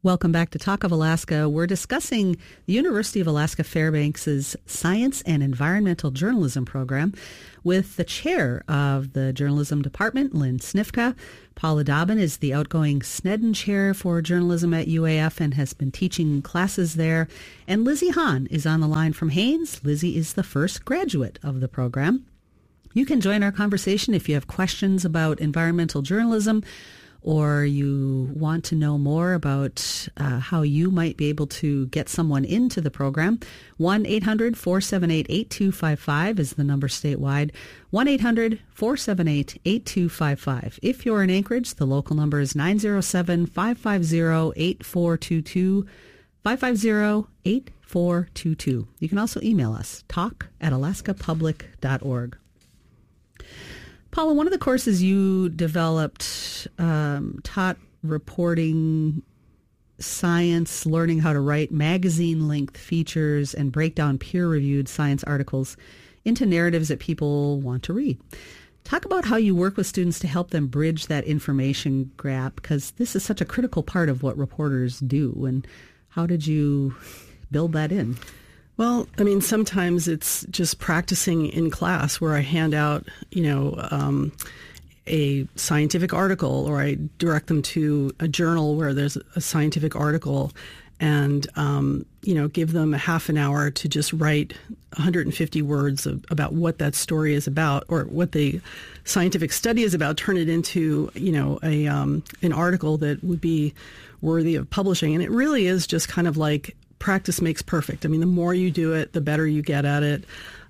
Welcome back to Talk of Alaska. We're discussing the University of Alaska Fairbanks' Science and Environmental Journalism program with the chair of the journalism department, Lynn Snifka. Paula Dobbin is the outgoing Sneddon Chair for Journalism at UAF and has been teaching classes there. And Lizzie Hahn is on the line from Haines. Lizzie is the first graduate of the program. You can join our conversation if you have questions about environmental journalism, or you want to know more about how you might be able to get someone into the program. 1-800-478-8255 is the number statewide. 1-800-478-8255. If you're in Anchorage, the local number is 907-550-8422, 550-8422. You can also email us, talk@alaskapublic.org. Paula, one of the courses you developed taught reporting science, learning how to write magazine-length features, and break down peer-reviewed science articles into narratives that people want to read. Talk about how you work with students to help them bridge that information gap, because this is such a critical part of what reporters do. And how did you build that in? Well, I mean, sometimes it's just practicing in class where I hand out, a scientific article, or I direct them to a journal where there's a scientific article, and, give them a half an hour to just write 150 words about what that story is about, or what the scientific study is about, turn it into, an article that would be worthy of publishing. And it really is just kind of like practice makes perfect. I mean, the more you do it, the better you get at it.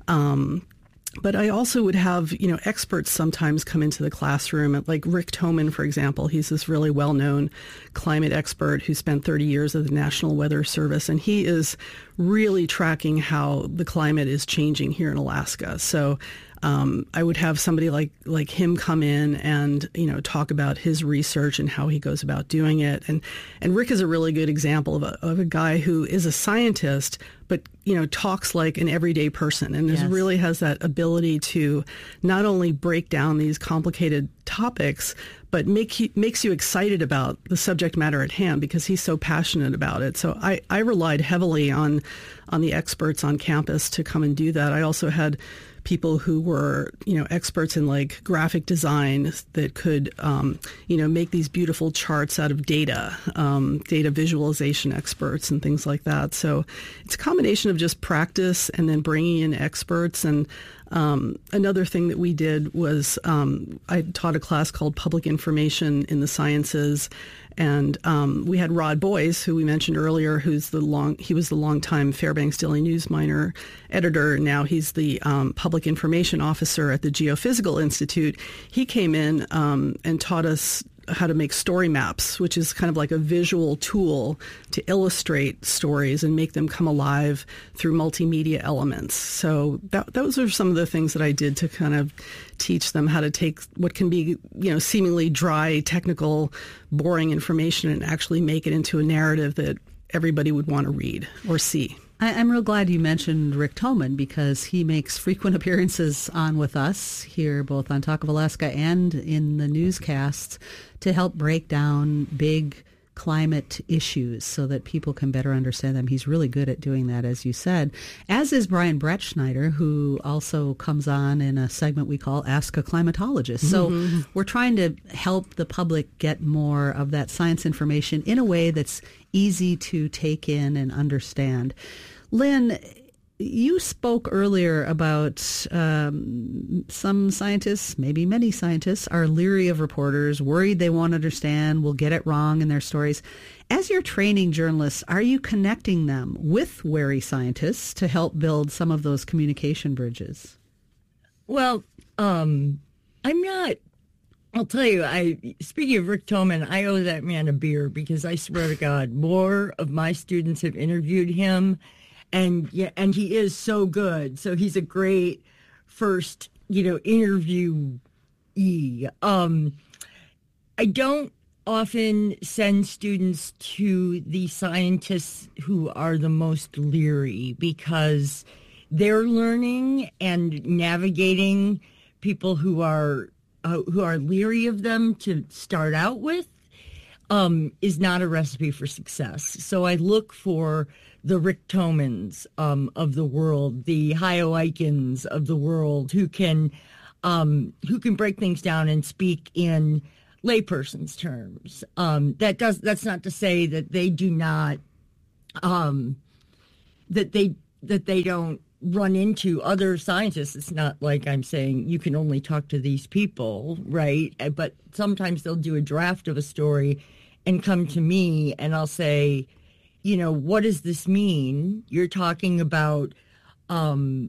But I also would have, experts sometimes come into the classroom, like Rick Toman, for example. He's this really well-known climate expert who spent 30 years at the National Weather Service, and he is really tracking how the climate is changing here in Alaska. So I would have somebody like him come in and, talk about his research and how he goes about doing it. And Rick is a really good example of a guy who is a scientist, but, talks like an everyday person, and really has that ability to not only break down these complicated topics, but makes you excited about the subject matter at hand because he's so passionate about it. So I relied heavily on the experts on campus to come and do that. I also had people who were, experts in like graphic design that could, make these beautiful charts out of data visualization experts and things like that. So it's a combination of just practice and then bringing in experts. And another thing that we did was I taught a class called Public Information in the Sciences. And we had Rod Boyce, who we mentioned earlier, he was the longtime Fairbanks Daily News Miner editor. Now he's the public information officer at the Geophysical Institute. He came in and taught us how to make story maps, which is kind of like a visual tool to illustrate stories and make them come alive through multimedia elements. So those are some of the things that I did to kind of teach them how to take what can be, seemingly dry, technical, boring information and actually make it into a narrative that everybody would want to read or see. I'm real glad you mentioned Rick Toman, because he makes frequent appearances on with us here, both on Talk of Alaska and in the newscasts, to help break down big climate issues so that people can better understand them. He's really good at doing that, as you said, as is Brian Brettschneider, who also comes on in a segment we call Ask a Climatologist. So we're trying to help the public get more of that science information in a way that's easy to take in and understand. Lynn, you spoke earlier about some scientists, maybe many scientists, are leery of reporters, worried they won't understand, will get it wrong in their stories. As you're training journalists, are you connecting them with wary scientists to help build some of those communication bridges? Well, I'm not. I'll tell you, speaking of Rick Toman, I owe that man a beer, because I swear to God, more of my students have interviewed him. And he is so good. So he's a great first, interviewee. I don't often send students to the scientists who are the most leery, because they're learning and navigating people who are leery of them to start out with. is not a recipe for success. So I look for the Rick Tomans of the world, the Hayo Aikens of the world, who can break things down and speak in layperson's terms. That's not to say that they do not that they don't run into other scientists. It's not like I'm saying you can only talk to these people, right? But sometimes they'll do a draft of a story and come to me, and I'll say, what does this mean? You're talking about, I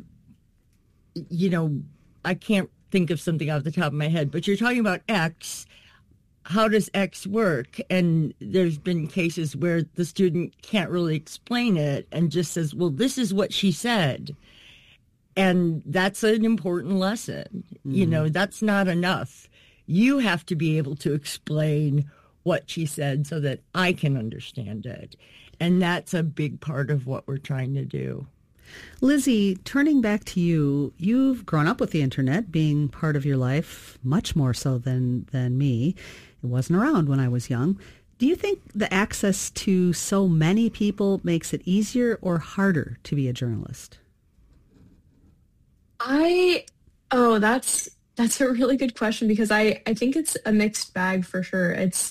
can't think of something off the top of my head, but you're talking about X. How does X work? And there's been cases where the student can't really explain it and just says, well, this is what she said. And that's an important lesson. That's not enough. You have to be able to explain what she said so that I can understand it. And that's a big part of what we're trying to do. Lizzie, turning back to you, you've grown up with the internet being part of your life, much more so than me. It wasn't around when I was young. Do you think the access to so many people makes it easier or harder to be a journalist? That's a really good question, because I think it's a mixed bag for sure. It's,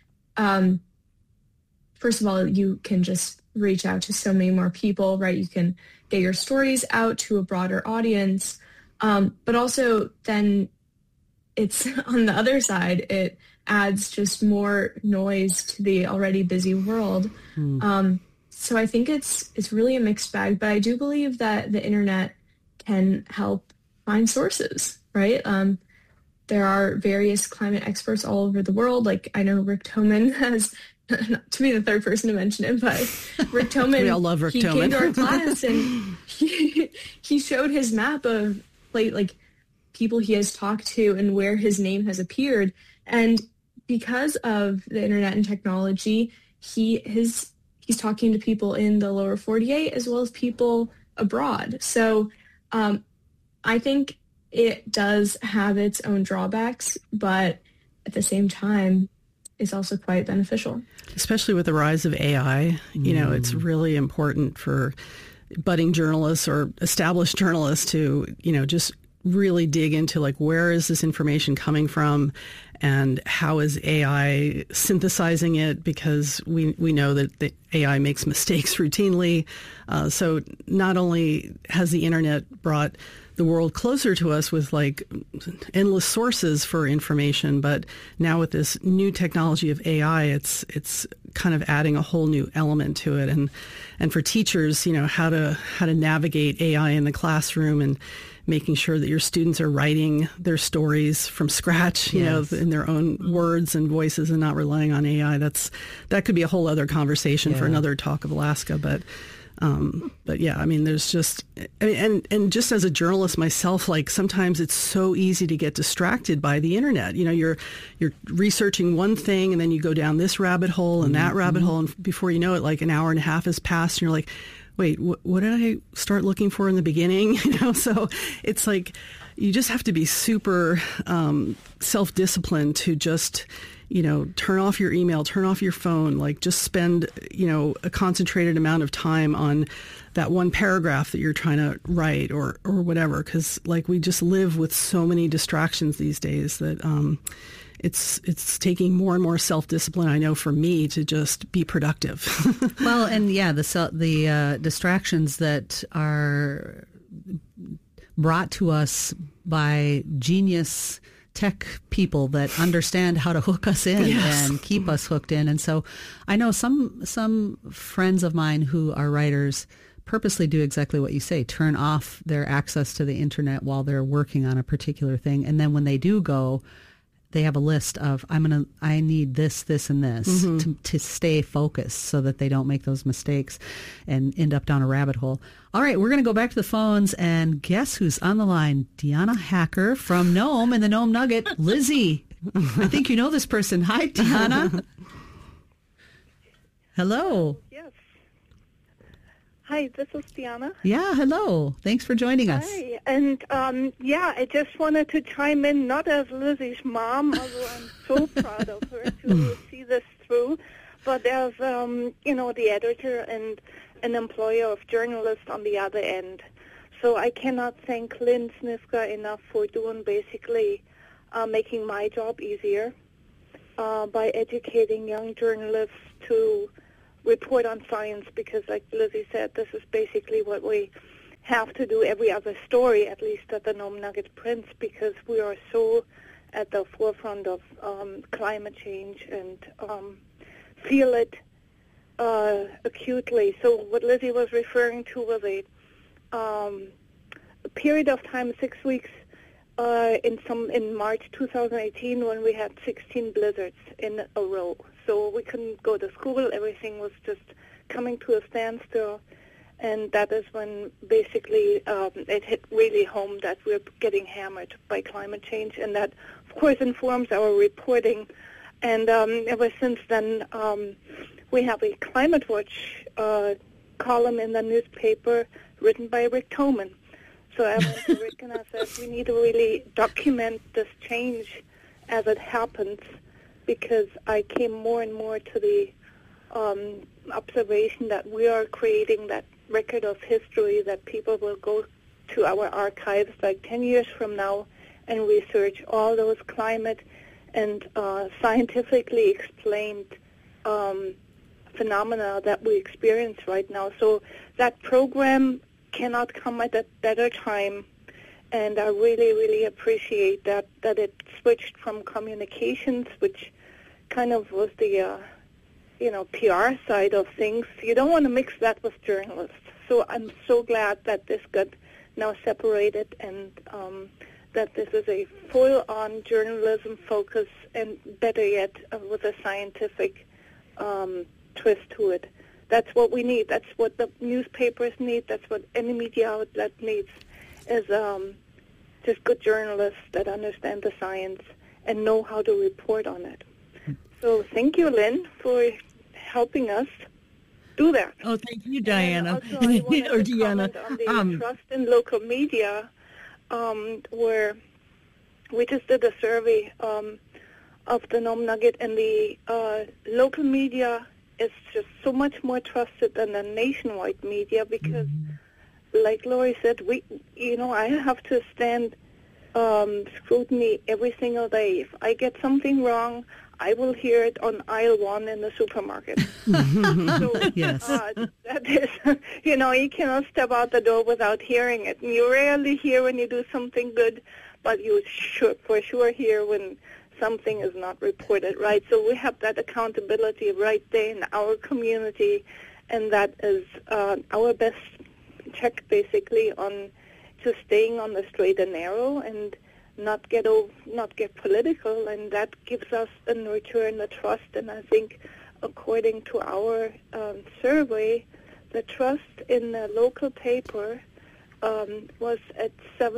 first of all, you can just reach out to so many more people, right? You can get your stories out to a broader audience. But also then it's on the other side, it adds just more noise to the already busy world. So I think it's really a mixed bag, but I do believe that the internet can help find sources, right? There are various climate experts all over the world. Like, I know Rick Toman has, not to be the third person to mention it, but Rick Toman, we all love Rick Toman. He came to our class and he showed his map of people he has talked to and where his name has appeared. And because of the internet and technology, he's talking to people in the lower 48 as well as people abroad. So I think it does have its own drawbacks, but at the same time, it's also quite beneficial. Especially with the rise of AI, it's really important for budding journalists or established journalists to, just really dig into where is this information coming from and how is AI synthesizing it, because we know that the AI makes mistakes routinely. So not only has the internet brought the world closer to us with endless sources for information, but now with this new technology of AI, it's kind of adding a whole new element to it. And for teachers, how to navigate AI in the classroom and making sure that your students are writing their stories from scratch, in their own words and voices and not relying on AI. That could be a whole other conversation for another Talk of Alaska. But yeah, there's just, and just as a journalist myself, sometimes it's so easy to get distracted by the internet. You're researching one thing and then you go down this rabbit hole and that rabbit hole. And before you know it, an hour and a half has passed and you're like, wait, what did I start looking for in the beginning? So it's you just have to be super self-disciplined to just, turn off your email, turn off your phone, just spend, a concentrated amount of time on that one paragraph that you're trying to write or whatever. Because we just live with so many distractions these days that it's taking more and more self-discipline, I know, for me to just be productive. Well, and the distractions that are brought to us by genius tech people that understand how to hook us in and keep us hooked in. And so I know some friends of mine who are writers purposely do exactly what you say, turn off their access to the internet while they're working on a particular thing. And then when they do go, they have a list of, I need this, this, and this to stay focused so that they don't make those mistakes and end up down a rabbit hole. All right, we're going to go back to the phones and guess who's on the line? Deanna Hacker from Nome and the Nome Nugget. Lizzie, I think you know this person. Hi, Deanna. Hello. Yes. Hi, this is Deanna. Yeah, hello. Thanks for joining us. Hi, and I just wanted to chime in, not as Lizzie's mom, although I'm so proud of her to see this through. But there's, the editor and an employer of journalists on the other end. So I cannot thank Lynn Snifka enough for doing basically making my job easier by educating young journalists to report on science, because like Lizzie said, this is basically what we have to do every other story, at least at the Nome Nugget Prince, because we are so at the forefront of climate change and feel it acutely. So what Lizzie was referring to was a period of time, 6 weeks, in March 2018, when we had 16 blizzards in a row. So we couldn't go to school. Everything was just coming to a standstill. And that is when basically it hit really home that we're getting hammered by climate change. And that, of course, informs our reporting. And ever since then, we have a Climate Watch column in the newspaper written by Rick Toman. So I went to Rick and I said, we need to really document this change as it happens, because I came more and more to the observation that we are creating that record of history that people will go to our archives like 10 years from now and research all those climate and scientifically explained phenomena that we experience right now. So that program cannot come at a better time, and I really, really appreciate that it switched from communications, which kind of was the PR side of things. You don't want to mix that with journalists. So I'm so glad that this got now separated, and that this is a full-on journalism focus, and better yet, with a scientific twist to it. That's what we need. That's what the newspapers need. That's what any media outlet needs, is just good journalists that understand the science and know how to report on it. So thank you, Lynn, for helping us do that. Oh, thank you, Diana. Also, I wanted to comment on the trust in local media, where we just did a survey of the Nome Nugget, and the local media is just so much more trusted than the nationwide media, because, like Lori said, I have to stand scrutiny every single day. If I get something wrong, I will hear it on aisle 1 in the supermarket. So, yes. That is, you cannot step out the door without hearing it. And you rarely hear when you do something good, but you for sure hear when something is not reported, right? So we have that accountability right there in our community, and that is our best check, basically, on just staying on the straight and narrow and not get political, and that gives us in return the trust. And I think, according to our survey, the trust in the local paper was at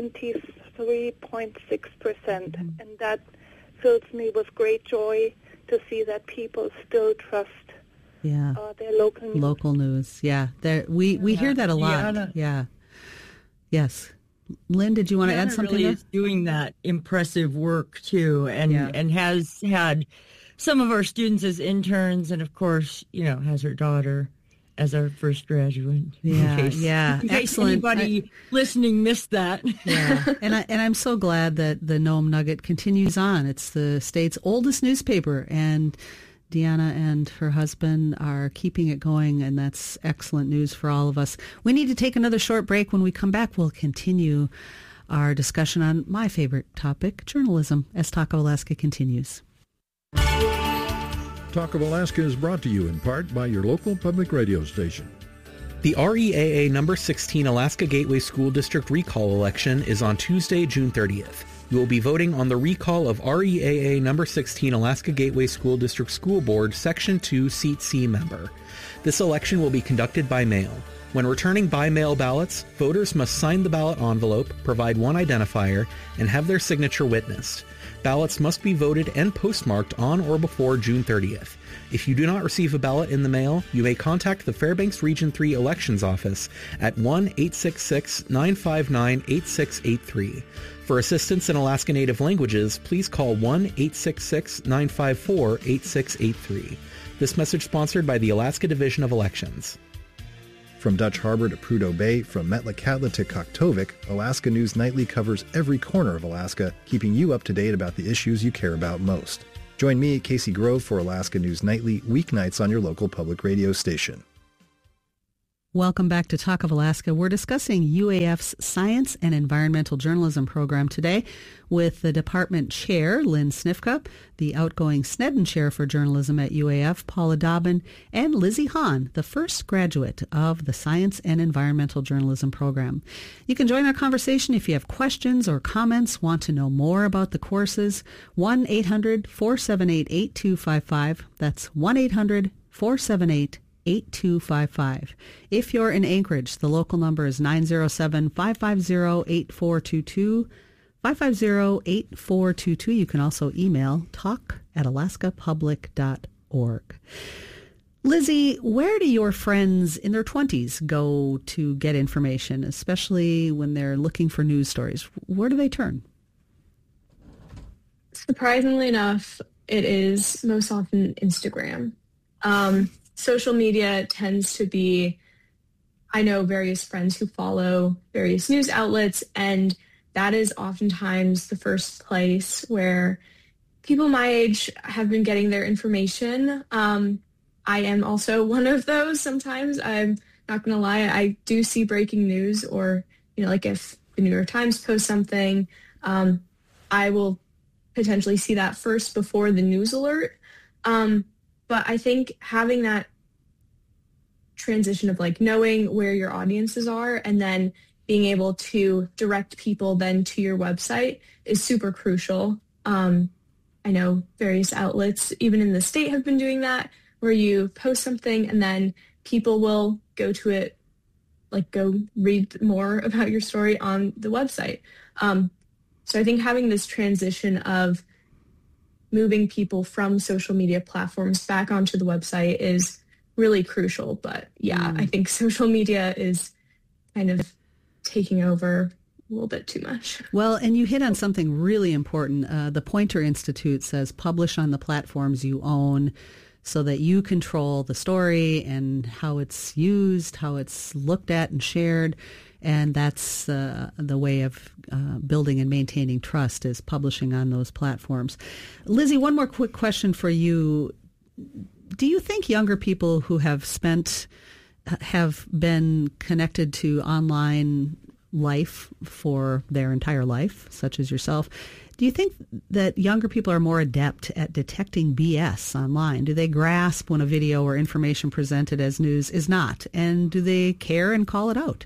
73.6%, and that fills me with great joy to see that people still trust their local news. Local news, yeah. We hear that a lot. Diana. Yeah. Yes. Lynn, did you want to add something? Really is doing that impressive work too, and has had some of our students as interns, and of course, has her daughter as our first graduate. Yeah, in case anybody listening missed that. Yeah, and I'm so glad that the Nome Nugget continues on. It's the state's oldest newspaper, and Deanna and her husband are keeping it going, and that's excellent news for all of us. We need to take another short break. When we come back, we'll continue our discussion on my favorite topic, journalism, as Talk of Alaska continues. Talk of Alaska is brought to you in part by your local public radio station. The REAA number 16 Alaska Gateway School District recall election is on Tuesday, June 30th. You will be voting on the recall of REAA number 16 Alaska Gateway School District School Board Section 2 Seat C member. This election will be conducted by mail. When returning by-mail ballots, voters must sign the ballot envelope, provide one identifier, and have their signature witnessed. Ballots must be voted and postmarked on or before June 30th. If you do not receive a ballot in the mail, you may contact the Fairbanks Region 3 Elections Office at 1-866-959-8683. For assistance in Alaska Native languages, please call 1-866-954-8683. This message sponsored by the Alaska Division of Elections. From Dutch Harbor to Prudhoe Bay, from Metlakatla to Kaktovik, Alaska News Nightly covers every corner of Alaska, keeping you up to date about the issues you care about most. Join me, Casey Grove, for Alaska News Nightly, weeknights on your local public radio station. Welcome back to Talk of Alaska. We're discussing UAF's Science and Environmental Journalism program today with the department chair, Lynn Snifka, the outgoing Sneddon Chair for Journalism at UAF, Paula Dobbin, and Lizzie Hahn, the first graduate of the Science and Environmental Journalism program. You can join our conversation if you have questions or comments, want to know more about the courses. 1-800-478-8255. That's 1-800-478-8255. 8255. If you're in Anchorage, the local number is 907-550-8422. 550-8422. You can also email talk@alaskapublic.org. Lizzie, where do your friends in their 20s go to get information, especially when they're looking for news stories? Where do they turn? Surprisingly enough, it is most often Instagram. Social media tends to be, I know various friends who follow various news outlets, and that is oftentimes the first place where people my age have been getting their information. I am also one of those sometimes. I'm not going to lie. I do see breaking news, or, like if the New York Times posts something, I will potentially see that first before the news alert. But I think having that transition of knowing where your audiences are and then being able to direct people then to your website is super crucial. I know various outlets, even in the state, have been doing that, where you post something and then people will go to it, go read more about your story on the website. So I think having this transition of moving people from social media platforms back onto the website is really crucial. But I think social media is kind of taking over a little bit too much. Well, and you hit on something really important. The Poynter Institute says publish on the platforms you own so that you control the story and how it's used, how it's looked at and shared. And that's the way of building and maintaining trust, is publishing on those platforms. Lizzie, one more quick question for you. Do you think younger people who have been connected to online life for their entire life, such as yourself, do you think that younger people are more adept at detecting BS online? Do they grasp when a video or information presented as news is not? And do they care and call it out?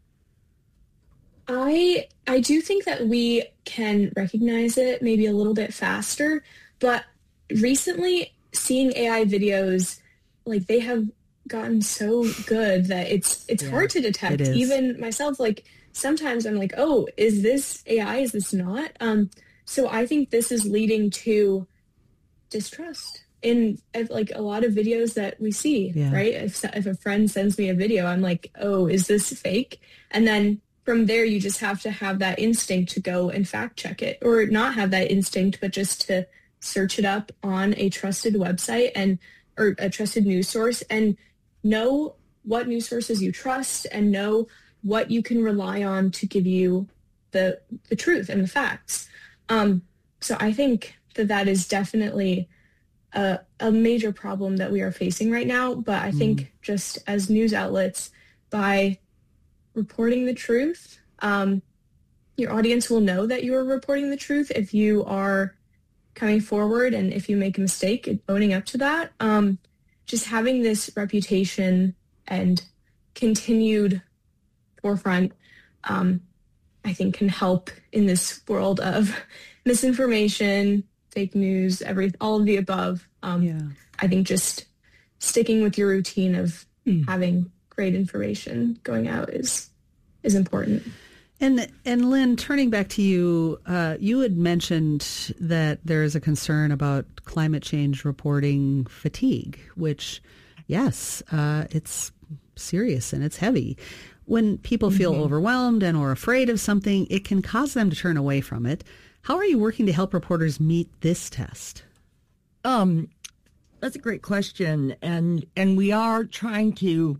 I do think that we can recognize it maybe a little bit faster, but recently seeing AI videos, they have gotten so good that it's hard to detect. Even myself, sometimes I'm oh, is this AI? Is this not? So I think this is leading to distrust in a lot of videos that we see, right? If a friend sends me a video, I'm oh, is this fake? And then from there, you just have to have that instinct to go and fact check it, or not have that instinct, but just to search it up on a trusted website or a trusted news source, and know what news sources you trust and know what you can rely on to give you the truth and the facts. So I think that is definitely a major problem that we are facing right now. But I think just as news outlets, by reporting the truth, your audience will know that you are reporting the truth if you are coming forward, and if you make a mistake, owning up to that. Just having this reputation and continued forefront, I think, can help in this world of misinformation, fake news, all of the above. I think just sticking with your routine of having great information going out is important. And Lynn, turning back to you, you had mentioned that there is a concern about climate change reporting fatigue, which, yes, it's serious and it's heavy. When people feel overwhelmed and or afraid of something, it can cause them to turn away from it. How are you working to help reporters meet this test? That's a great question, and we are trying to,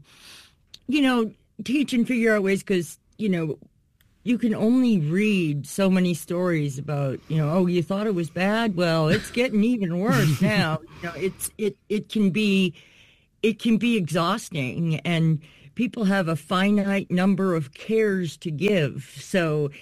teach and figure out ways, because you can only read so many stories about, oh, you thought it was bad? Well, it's getting even worse now. It can be exhausting, and people have a finite number of cares to give. So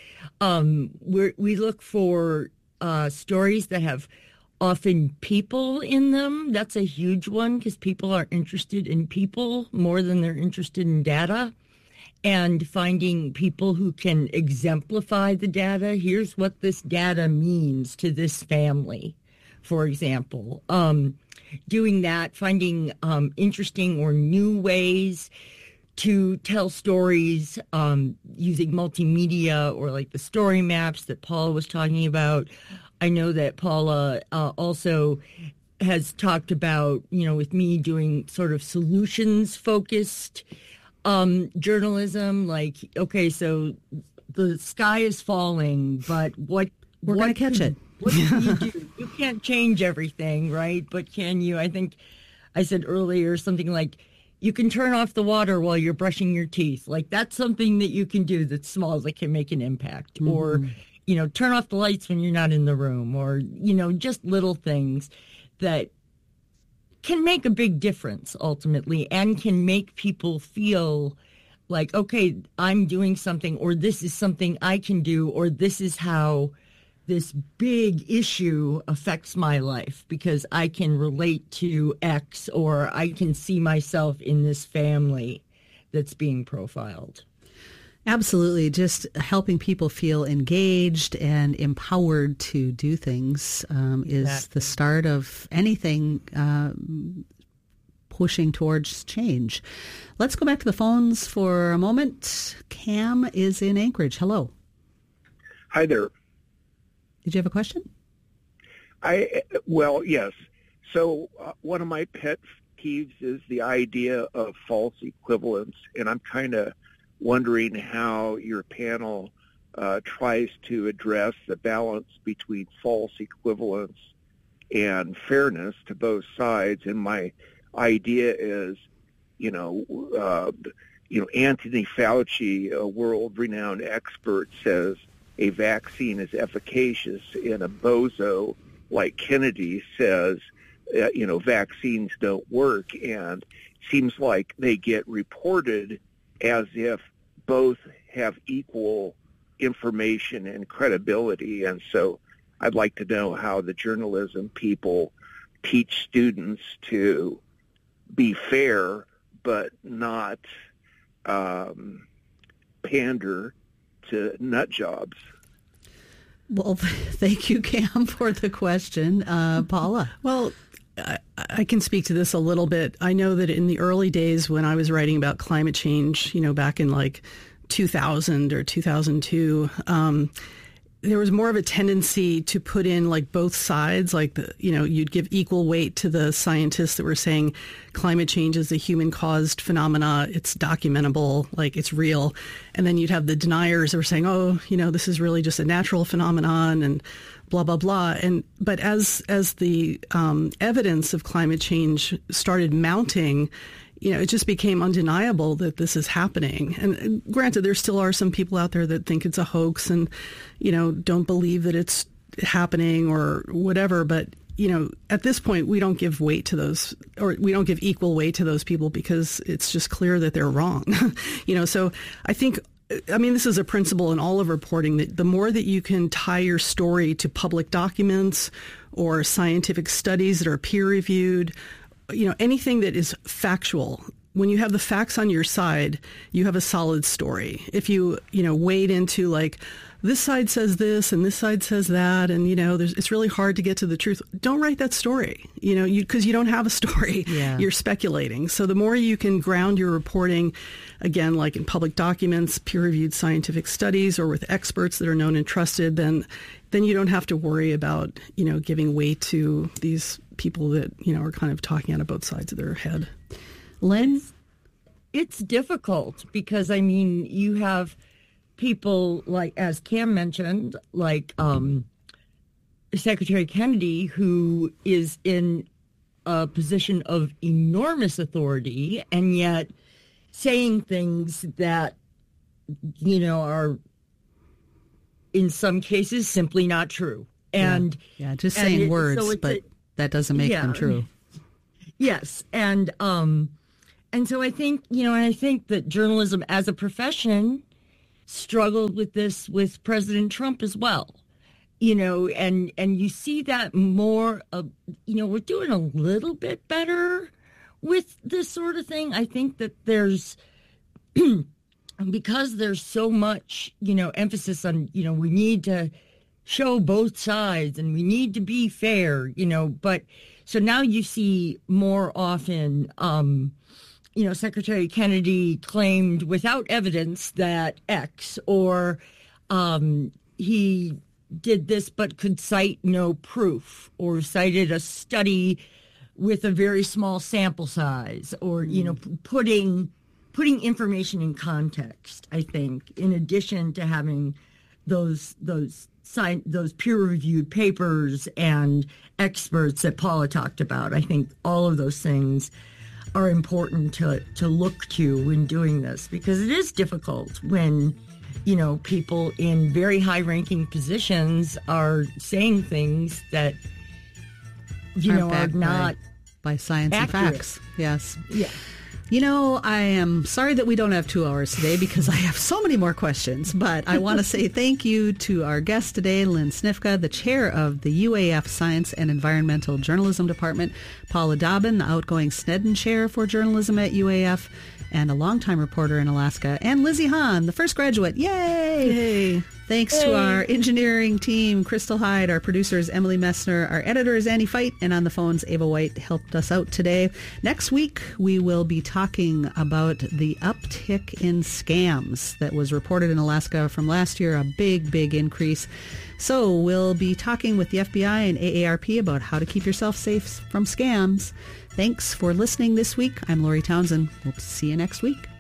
we look for stories that have often people in them. That's a huge one, because people are interested in people more than they're interested in data. And finding people who can exemplify the data. Here's what this data means to this family, for example. Doing that, finding interesting or new ways to tell stories using multimedia, or like the story maps that Paula was talking about. I know that Paula also has talked about, with me doing sort of solutions-focused journalism, like, okay, so the sky is falling, but we're going to catch it. What can you do? You can't change everything, right? But can you? I think I said earlier something like, you can turn off the water while you're brushing your teeth. Like, that's something that you can do that's small, that can make an impact. Mm-hmm. Or, turn off the lights when you're not in the room, or, just little things that can make a big difference ultimately, and can make people feel like, okay, I'm doing something, or this is something I can do, or this is how this big issue affects my life, because I can relate to X, or I can see myself in this family that's being profiled. Absolutely. Just helping people feel engaged and empowered to do things is the start of anything pushing towards change. Let's go back to the phones for a moment. Cam is in Anchorage. Hello. Hi there. Did you have a question? Well, yes. So one of my pet peeves is the idea of false equivalence, and I'm kind of wondering how your panel tries to address the balance between false equivalence and fairness to both sides. And my idea is, Anthony Fauci, a world-renowned expert, says a vaccine is efficacious, and a bozo like Kennedy says, vaccines don't work. And it seems like they get reported as if both have equal information and credibility. And so I'd like to know how the journalism people teach students to be fair, but not pander to nut jobs. Well, thank you, Cam, for the question. Paula? Well, I can speak to this a little bit. I know that in the early days when I was writing about climate change, back in like 2000 or 2002, there was more of a tendency to put in like both sides, like you'd give equal weight to the scientists that were saying climate change is a human-caused phenomena, it's documentable, like it's real, and then you'd have the deniers that were saying, oh, this is really just a natural phenomenon and blah blah blah. But as the evidence of climate change started mounting, it just became undeniable that this is happening. And granted, there still are some people out there that think it's a hoax and, don't believe that it's happening or whatever. But, at this point, we don't give weight to those, or we don't give equal weight to those people, because it's just clear that they're wrong. So I think, this is a principle in all of reporting, that the more that you can tie your story to public documents or scientific studies that are peer-reviewed, anything that is factual, when you have the facts on your side, you have a solid story. If you, wade into like, this side says this and this side says that, and, it's really hard to get to the truth, don't write that story, because you don't have a story. Yeah. You're speculating. So the more you can ground your reporting, again, like in public documents, peer-reviewed scientific studies, or with experts that are known and trusted, then you don't have to worry about, giving weight to these people that, are kind of talking out of both sides of their head. Lynn? It's difficult because, you have people like, as Cam mentioned, like Secretary Kennedy, who is in a position of enormous authority and yet saying things that, are in some cases simply not true. And just saying words, but that doesn't make them true. Yes. And so I think, I think that journalism as a profession struggled with this with President Trump as well. And you see that more of, we're doing a little bit better with this sort of thing. I think that there's, because there's so much, emphasis on, we need to show both sides and we need to be fair, but so now you see more often, Secretary Kennedy claimed without evidence that X or he did this but could cite no proof or cited a study with a very small sample size or, putting information in context, I think, in addition to having those peer-reviewed papers and experts that Paula talked about. I think all of those things are important to look to when doing this because it is difficult when people in very high-ranking positions are saying things that, are not by science accurate. And facts. Yes. Yeah. I am sorry that we don't have 2 hours today because I have so many more questions, but I want to say thank you to our guest today, Lynn Snifka, the chair of the UAF Science and Environmental Journalism Department, Paula Dobbin, the outgoing Sneddon Chair for Journalism at UAF, and a longtime reporter in Alaska, and Lizzie Hahn, the first graduate. Yay! Yay! Thanks to our engineering team, Crystal Hyde, our producers, Emily Messner, our editor is Annie Feit, and on the phones, Ava White helped us out today. Next week, we will be talking about the uptick in scams that was reported in Alaska from last year, a big, big increase. So we'll be talking with the FBI and AARP about how to keep yourself safe from scams. Thanks for listening this week. I'm Lori Townsend. We'll see you next week.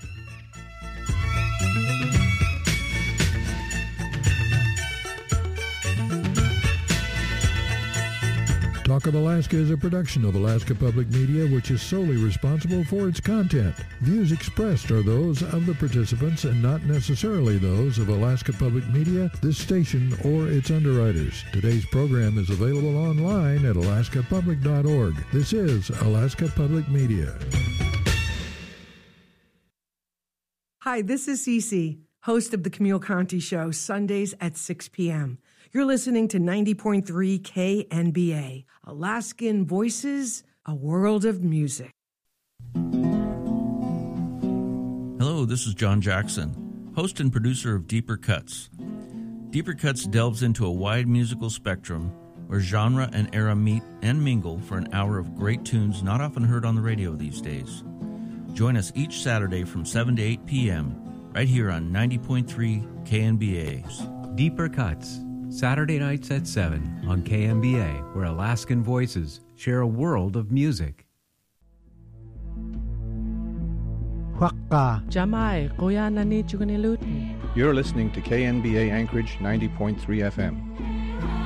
Talk of Alaska is a production of Alaska Public Media, which is solely responsible for its content. Views expressed are those of the participants and not necessarily those of Alaska Public Media, this station, or its underwriters. Today's program is available online at alaskapublic.org. This is Alaska Public Media. Hi, this is Cece, host of the Camille Conti Show, Sundays at 6 p.m. You're listening to 90.3 KNBA, Alaskan Voices, a world of music. Hello, this is John Jackson, host and producer of Deeper Cuts. Deeper Cuts delves into a wide musical spectrum where genre and era meet and mingle for an hour of great tunes not often heard on the radio these days. Join us each Saturday from 7 to 8 p.m. right here on 90.3 KNBA. Deeper Cuts, Saturday nights at 7 on KNBA, where Alaskan voices share a world of music. You're listening to KNBA Anchorage 90.3 FM.